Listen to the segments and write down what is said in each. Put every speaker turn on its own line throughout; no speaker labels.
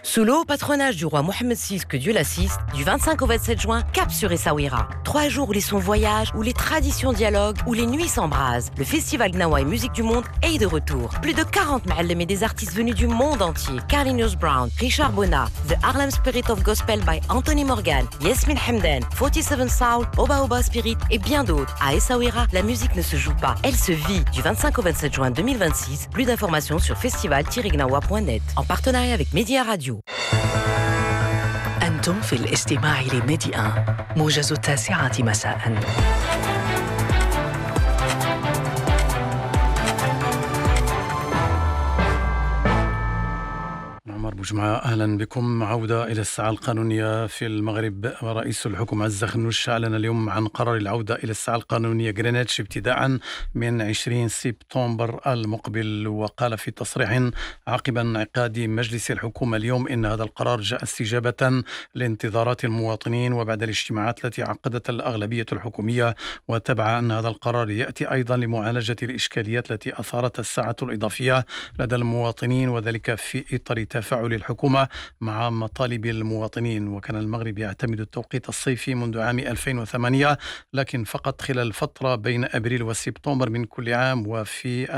Sous le haut patronage du roi Mohammed VI, que Dieu l'assiste, du 25 au 27 juin, cap sur Essaouira. 3 jours où les sons voyagent, où les traditions dialoguent, où les nuits s'embrasent. Le festival Gnawa et Musique du Monde est de retour. Plus de 40 ma'allem et des artistes venus du monde entier. Carlinhos Brown, Richard Bona, The Harlem Spirit of Gospel by Anthony Morgan, Yasmin Hamdan, 47 Soul, Oba Oba Spirit et bien d'autres. À Essaouira, la musique ne se joue pas, elle se vit. Du 25 au 27 juin 2026, plus d'informations sur festival-gnawa.net en partenariat avec Média Radio.
أنتم في الاستماع لميديا موجز 9 مساء.
عمر بوجمعة، أهلا بكم. عودة إلى الساعة القانونية في المغرب. رئيس الحكومة عزة خنوش أعلن اليوم عن قرار العودة إلى الساعة القانونية غرينتش ابتداء من 20 سبتمبر المقبل. وقال في تصريح عقب انعقاد مجلس الحكومة اليوم إن هذا القرار جاء استجابة لانتظارات المواطنين وبعد الاجتماعات التي عقدتها الأغلبية الحكومية، وتبع أن هذا القرار يأتي أيضا لمعالجة الإشكاليات التي أثارتها الساعة الإضافية لدى المواطنين، وذلك في إطار تفاعل الحكومة مع مطالب المواطنين. وكان المغرب يعتمد التوقيت الصيفي منذ عام 2008، لكن فقط خلال الفترة بين أبريل وسبتمبر من كل عام، وفي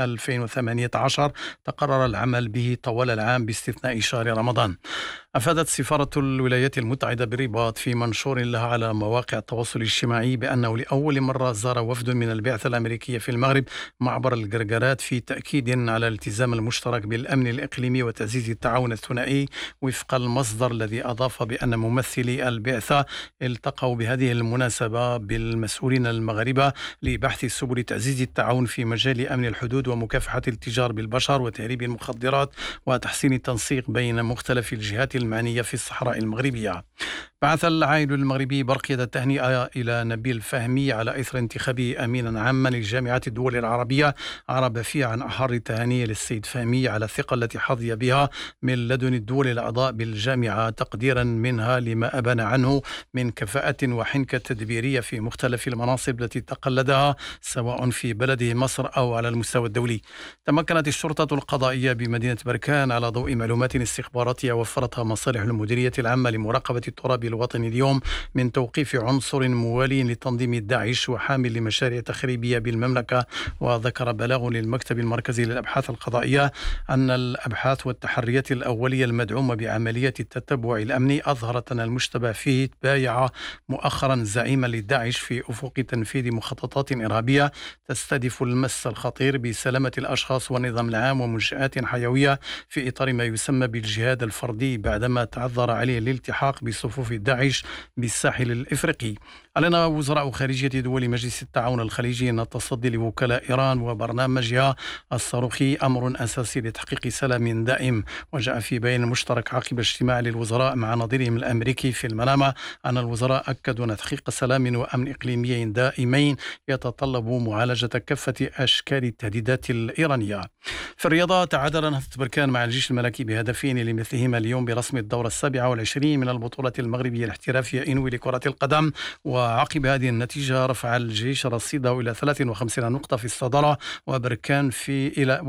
2018 تقرر العمل به طوال العام باستثناء شهر رمضان. أفادت سفارة الولايات المتحدة بالرباط في منشور لها على مواقع التواصل الاجتماعي بأنه لأول مرة زار وفد من البعثة الأمريكية في المغرب معبر القرقرات في تأكيد على الالتزام المشترك بالأمن الإقليمي وتعزيز التعاون الثنائي، وفق المصدر الذي أضاف بأن ممثلي البعثة التقوا بهذه المناسبة بالمسؤولين المغاربة لبحث سبل تعزيز التعاون في مجال أمن الحدود ومكافحة التجار بالبشر وتهريب المخدرات وتحسين التنسيق بين مختلف الجهات المعنية في الصحراء المغربية. بعث العائد المغربي برقية التهنئة إلى نبيل فهمي على إثر انتخابه أمينا عاما لجامعة الدول العربية. عرب فيه عن أحر التهاني للسيد فهمي على الثقة التي حظي بها من لدن الدول الأعضاء بالجامعة، تقديرا منها لما أبان عنه من كفاءة وحنكة تدبيرية في مختلف المناصب التي تقلدها سواء في بلده مصر أو على المستوى الدولي. تمكنت الشرطة القضائية بمدينة بركان على ضوء معلومات استخباراتية وفرتها مصالح المديرية العامة لمراقبة التراب الوطني اليوم من توقيف عنصر موالي لتنظيم داعش وحامل لمشاريع تخريبية بالمملكة. وذكر بلاغ للمكتب المركزي للأبحاث القضائية أن الأبحاث والتحريات الأولية المدعومة بعملية التتبع الأمني أظهرت أن المشتبه فيه بايع مؤخرا زعيما لداعش في أفق تنفيذ مخططات إرهابية تستهدف المس الخطير بسلامة الأشخاص والنظام العام ومنشآت حيوية في إطار ما يسمى بالجهاد الفردي، بعدما تعذر عليه الالتحاق بصفوف داعش بالساحل الإفريقي. أعلن وزراء خارجية دول مجلس التعاون الخليجي أن التصدي لوكلاء إيران وبرنامجها الصاروخي أمر أساسي لتحقيق سلام دائم. وجاء في بيان مشترك عقب اجتماع للوزراء مع نظيرهم الأمريكي في المنامة أن الوزراء أكدوا أن تحقيق سلام وأمن إقليميين دائمين يتطلب معالجة كافة أشكال التهديدات الإيرانية. في الرياضة، تعادل نهضة بركان مع الجيش الملكي بهدفين لمثلهما اليوم برسم الدورة 27 من البطولة المغربية الاحترافية إنوي لكرة القدم. وعقب هذه النتيجة رفع الجيش رصيده إلى 53 نقطة في الصدارة، وبركان إلى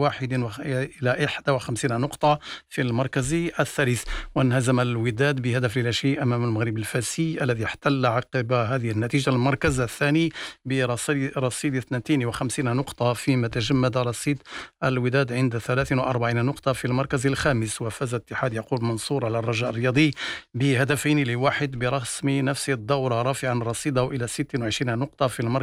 51 نقطة في المركز الثالث. وانهزم الوداد بهدف لا شيء أمام المغرب الفاسي الذي احتل عقب هذه النتيجة المركز الثاني برصيد 52 نقطة، فيما تجمد رصيد الوداد عند 43 نقطة في المركز الخامس. وفاز اتحاد يعقوب منصور على الرجاء الرياضي بهدفين لواحد برسم نفس الدورة، رافعا رصيده إلى 26 نقطة في المركز